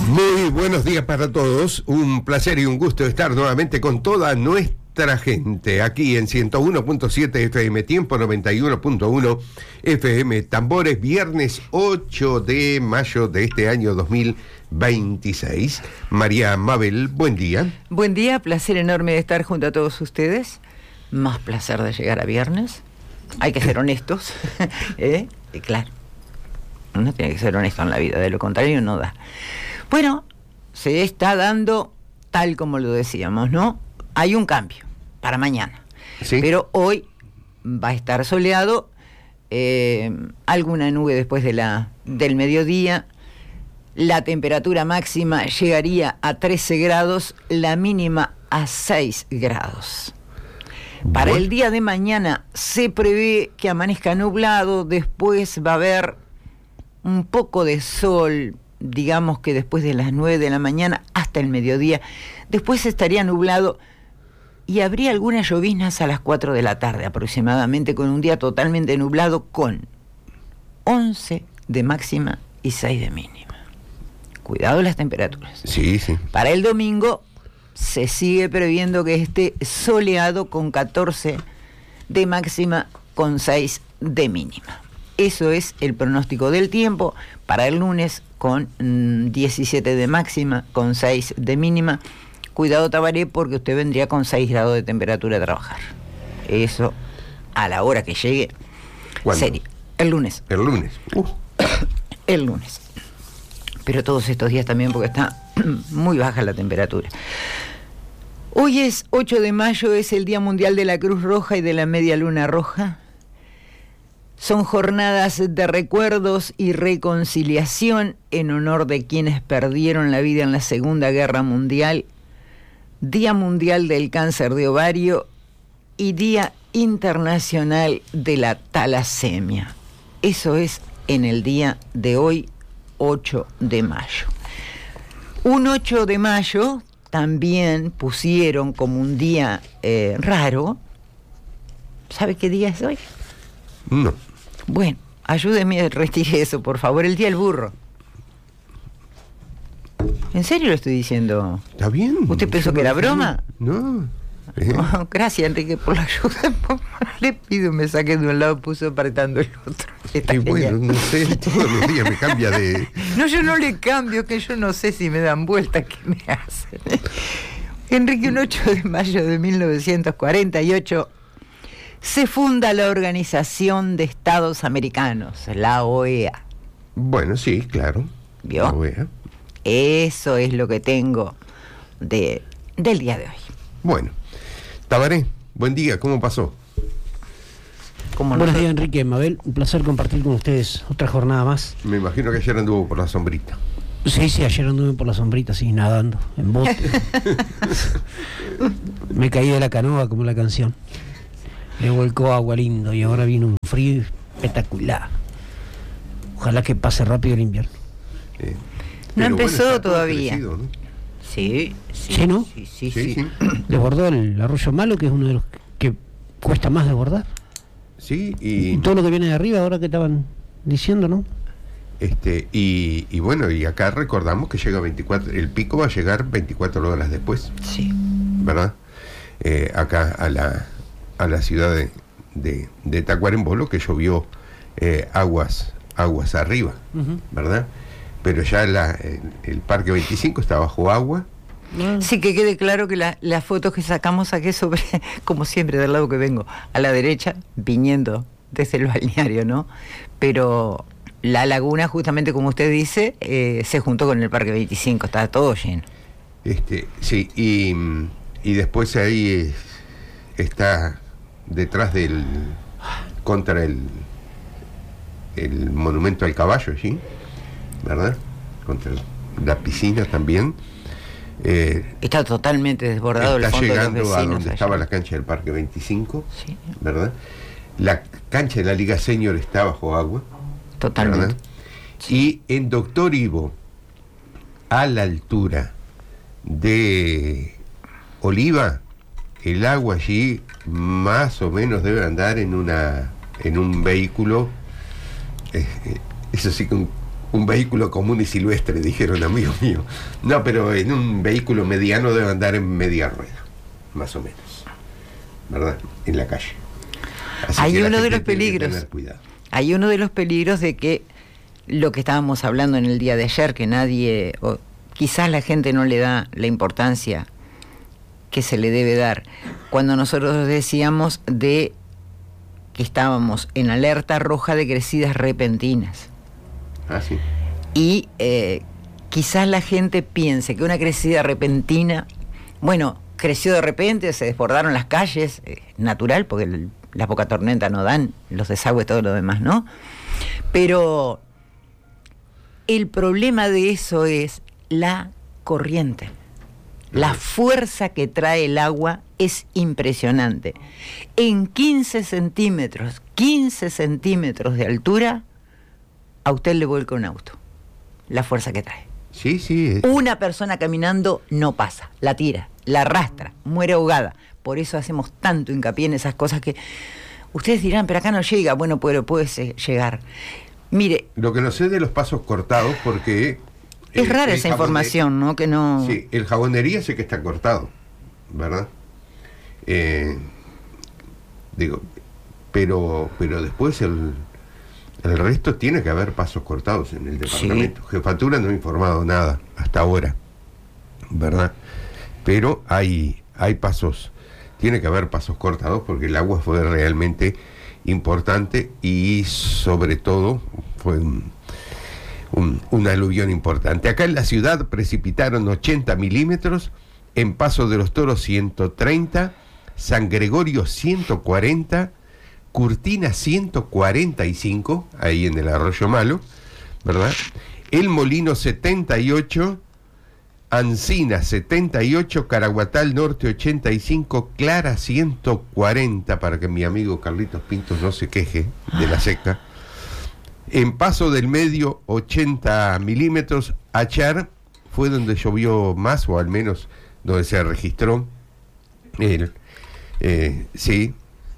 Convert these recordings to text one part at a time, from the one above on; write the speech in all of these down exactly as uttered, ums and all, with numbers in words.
Muy buenos días para todos, un placer y un gusto estar nuevamente con toda nuestra gente aquí en ciento uno punto siete F M Tiempo, noventa y uno punto uno F M Tambores, viernes ocho de mayo de este año dos mil veintiséis. María Mabel, buen día. Buen día, placer enorme de estar junto a todos ustedes. Más placer de llegar a viernes. Hay que ser honestos, ¿eh? Y claro, uno tiene que ser honesto en la vida, de lo contrario no da. Bueno, se está dando tal como lo decíamos, ¿no? Hay un cambio para mañana, ¿sí? Pero hoy va a estar soleado, eh, alguna nube después de la, del mediodía. La temperatura máxima llegaría a trece grados, la mínima a seis grados. Para el día de mañana se prevé que amanezca nublado, después va a haber un poco de sol, digamos que después de las nueve de la mañana hasta el mediodía, después estaría nublado y habría algunas lloviznas a las cuatro de la tarde aproximadamente, con un día totalmente nublado con once de máxima y seis de mínima. Cuidado las temperaturas. Sí, sí. Para el domingo se sigue previendo que esté soleado con catorce de máxima, con seis de mínima. Eso es el pronóstico del tiempo. Para el lunes con mmm, diecisiete de máxima, con seis de mínima. Cuidado, Tabaré, porque usted vendría con seis grados de temperatura a trabajar. Eso, a la hora que llegue, sería el lunes. El lunes. Uh. El lunes. Pero todos estos días también, porque está muy baja la temperatura. Hoy es ocho de mayo, es el Día Mundial de la Cruz Roja y de la Media Luna Roja. Son jornadas de recuerdos y reconciliación en honor de quienes perdieron la vida en la Segunda Guerra Mundial, Día Mundial del Cáncer de Ovario y Día Internacional de la Talasemia. Eso es en el día de hoy, ocho de mayo. Un ocho de mayo también pusieron como un día eh, raro. ¿Sabe qué día es hoy? No. Bueno, ayúdeme a retire eso, por favor. El día del burro. ¿En serio lo estoy diciendo? ¿Está bien? ¿Usted pensó que era broma? No. ¿Eh? Oh, gracias, Enrique, por la ayuda. Le pido me saque de un lado, puso apretando el otro. Está y bueno, no sé, todos los días me cambia de... No, yo no le cambio, que yo no sé si me dan vuelta, ¿qué me hacen? Enrique, un ocho de mayo de mil novecientos cuarenta y ocho, se funda la Organización de Estados Americanos, la O E A. Bueno, sí, claro. ¿Vio? La O E A. Eso es lo que tengo de, del día de hoy. Bueno, Tabaré, buen día, ¿cómo pasó? ¿Cómo Buenos no? días, Enrique, Mabel, un placer compartir con ustedes otra jornada más. Me imagino que ayer anduvo por la sombrita. Sí, sí, ayer anduve por la sombrita, sí, nadando, en bote. Me caí de la canoa como la canción. Me volcó agua lindo y ahora viene un frío espectacular. Ojalá que pase rápido el invierno. Eh, No empezó bueno, todavía. crecido, ¿no? Sí, sí, ¿Sí, no? Sí, sí, Sí, sí. sí. Desbordó el arroyo malo, que es uno de los que cuesta más desbordar. Sí, Y y, todo lo que viene de arriba, ahora que estaban diciendo, ¿no? este, y, y bueno, y acá recordamos que llega veinticuatro, el pico va a llegar veinticuatro horas después, Sí. ¿verdad? Eh, acá a la, a la ciudad de, de, de Tacuarembó, que llovió eh, aguas, aguas arriba, Uh-huh. ¿verdad? Pero ya la, el, el Parque veinticinco está bajo agua. Sí, que quede claro que la, las fotos que sacamos saqué sobre, como siempre, del lado que vengo, a la derecha, viniendo desde el balneario, ¿no? Pero la laguna, justamente como usted dice, eh, se juntó con el Parque veinticinco, está todo lleno. Este, sí, y, y después ahí es, está detrás del, contra el, el monumento al caballo allí, ¿verdad? Contra la piscina también. Eh, Está totalmente desbordado el está fondo de los llegando vecinos. a donde allá. estaba la cancha del Parque veinticinco, Sí, ¿verdad? La cancha de la Liga Senior está bajo agua, totalmente. ¿verdad? Y en Doctor Ivo, a la altura de Oliva, el agua allí más o menos debe andar en una en un vehículo, eh, eh, eso sí, con un vehículo común y silvestre, dijeron amigos míos. No, pero en un vehículo mediano debe andar en media rueda, más o menos, ¿verdad? En la calle. Así hay que uno la de los gente tiene que peligros. tener cuidado. Hay uno de los peligros de que lo que estábamos hablando en el día de ayer, que nadie, o quizás la gente no le da la importancia que se le debe dar, cuando nosotros decíamos de que estábamos en alerta roja de crecidas repentinas. Ah, sí. Y eh, quizás la gente piense que una crecida repentina, bueno, creció de repente, se desbordaron las calles, eh, natural, porque el, las pocas tormentas no dan, los desagües, todo lo demás, ¿no? Pero el problema de eso es la corriente. La fuerza que trae el agua es impresionante. En quince centímetros, quince centímetros de altura, a usted le vuelca un auto. La fuerza que trae. Sí, sí. Una persona caminando no pasa, la tira, la arrastra, muere ahogada. Por eso hacemos tanto hincapié en esas cosas que ustedes dirán, pero acá no llega. Bueno, pero puede llegar. Mire. Lo que no sé de los pasos cortados, porque... Es eh, rara esa información, ¿no? Que no... Sí, el jabonería sé que está cortado, ¿verdad? Eh, digo, pero, pero después el... El resto tiene que haber pasos cortados en el departamento. Sí. Jefatura no ha informado nada hasta ahora, ¿verdad? Pero hay, hay pasos, tiene que haber pasos cortados porque el agua fue realmente importante y sobre todo fue un, un, una aluvión importante. Acá en la ciudad precipitaron ochenta milímetros, en Paso de los Toros ciento treinta, San Gregorio ciento cuarenta, Curtina ciento cuarenta y cinco, ahí en el Arroyo Malo, ¿verdad? El Molino setenta y ocho, Ancina setenta y ocho, Caraguatal Norte ochenta y cinco, Clara ciento cuarenta, para que mi amigo Carlitos Pintos no se queje de la seca. En Paso del Medio ochenta milímetros, Achar fue donde llovió más, o al menos donde se registró el, eh, sí,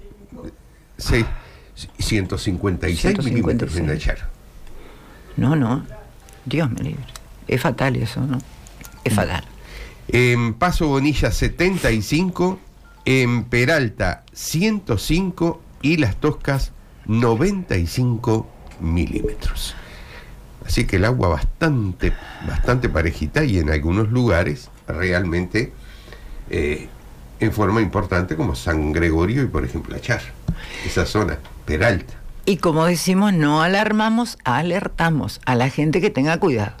Sí, ciento cincuenta y seis milímetros en Achar. No, no, Dios me libre. Es fatal eso, ¿no? Es fatal. En Paso Bonilla setenta y cinco, en Peralta ciento cinco y Las Toscas noventa y cinco milímetros. Así que el agua bastante, bastante parejita y en algunos lugares realmente eh, en forma importante como San Gregorio y por ejemplo Achar. Esa zona, Peralta. Y como decimos, no alarmamos, alertamos a la gente que tenga cuidado.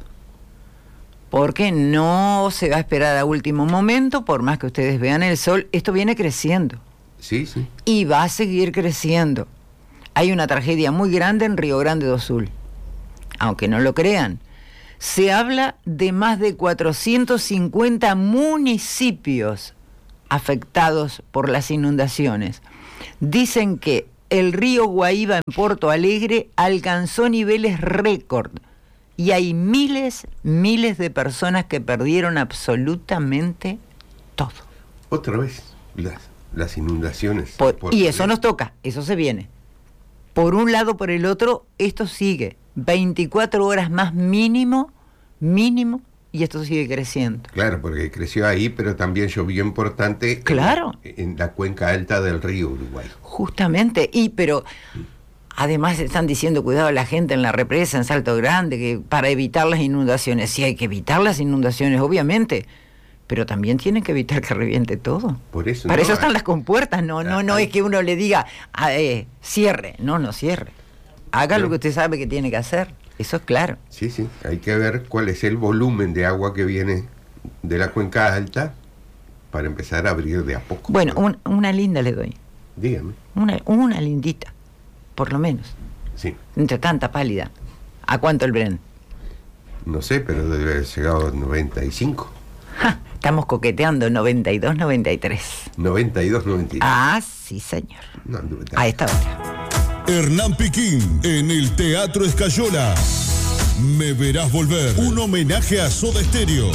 Porque no se va a esperar a último momento, por más que ustedes vean el sol, esto viene creciendo. Sí, sí. Y va a seguir creciendo. Hay una tragedia muy grande en Río Grande do Sul. Aunque no lo crean. Se habla de más de cuatrocientos cincuenta municipios afectados por las inundaciones. Dicen que el río Guaíba en Porto Alegre alcanzó niveles récord y hay miles, miles de personas que perdieron absolutamente todo. Otra vez las, las inundaciones. Por, por y eso nos toca, eso se viene. Por un lado, por el otro, esto sigue. veinticuatro horas más mínimo, mínimo, y esto sigue creciendo. Claro, porque creció ahí, pero también llovió importante. Claro. En, en la cuenca alta del río Uruguay. Justamente, y pero además están diciendo cuidado a la gente en la represa, en Salto Grande, que para evitar las inundaciones. Sí, hay que evitar las inundaciones, obviamente, pero también tienen que evitar que reviente todo. Por eso. Para no, eso están hay, las compuertas, no, no, no hay, es que uno le diga ah, eh, cierre, no, no cierre. Haga no. lo que usted sabe que tiene que hacer. Eso es claro. Sí, sí, hay que ver cuál es el volumen de agua que viene de la cuenca alta para empezar a abrir de a poco. Bueno, un, una linda le doy. Dígame. Una, una lindita, por lo menos. Sí. Entre tanta pálida. ¿A cuánto el Bren? No sé, pero debe haber llegado a noventa y cinco. Ja, estamos coqueteando noventa y dos, noventa y tres. noventa y dos, noventa y tres. Ah, sí, señor. No, no, a esta hora. Hernán Piquín en el Teatro Escayola. Me verás volver. Un homenaje a Soda Stereo.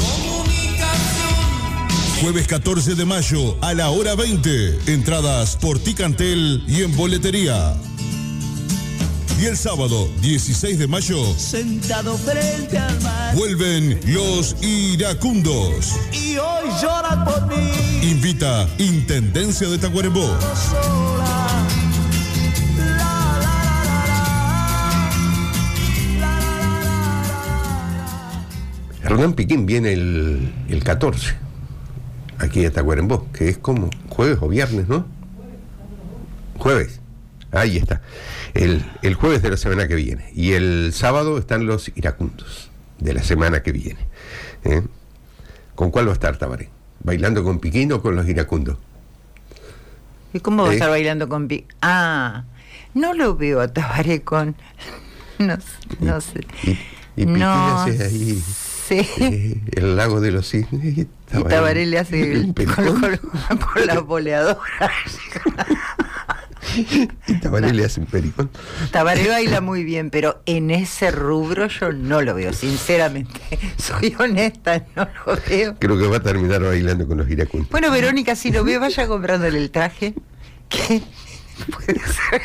Jueves catorce de mayo a la hora veinte. Entradas por Ticantel y en boletería. Y el sábado dieciséis de mayo, sentado frente al mar, vuelven los iracundos. y hoy lloran por mí. Invita Intendencia de Tacuarembó. Sola. La, la, la, la, la. La, la, la, la, la. Hernán Piquín viene el, el catorce, aquí a Tacuarembó, que es como jueves o viernes, ¿no? Jueves, ahí está. El, el jueves de la semana que viene. Y el sábado están los iracundos de la semana que viene. ¿Eh? ¿Con cuál va a estar Tabaré? ¿Bailando con Piquín o con los iracundos? ¿Y cómo va a ¿Eh? estar bailando con Pi? Ah, no lo veo a Tabaré con... No, sé, no sé. Y, y Piquín No hace ahí sé. eh, el lago de los cisnes. Y Y Tabaré le hace el con, pericón. con- con la boleadora. Y Tabaré le hace un pericón. Tabaré baila muy bien, pero en ese rubro yo no lo veo, sinceramente. Soy honesta, no lo veo. Creo que va a terminar bailando con los iracundos. Bueno, Verónica, si lo ve, vaya comprándole el traje. ¿Qué? Puede ser.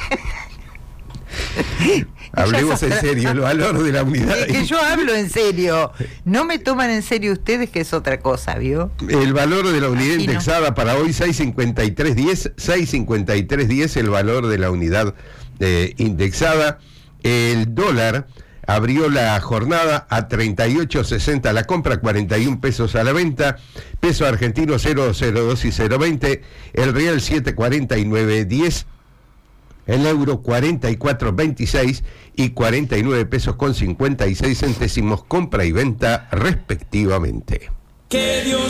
Hablemos Ella en sabrá. serio, el valor de la unidad. Es que yo hablo en serio. No me toman en serio ustedes, que es otra cosa, ¿vio? El valor de la unidad Así no. indexada para hoy, seis cincuenta y tres diez, seis cincuenta y tres diez, el valor de la unidad eh, indexada. El dólar abrió la jornada a treinta y ocho sesenta la compra, cuarenta y un pesos a la venta. Peso argentino cero coma cero dos y cero coma veinte. El real siete cuarenta y nueve diez. El euro cuarenta y cuatro veintiséis y cuarenta y nueve pesos con cincuenta y seis centésimos, compra y venta respectivamente. Que Dios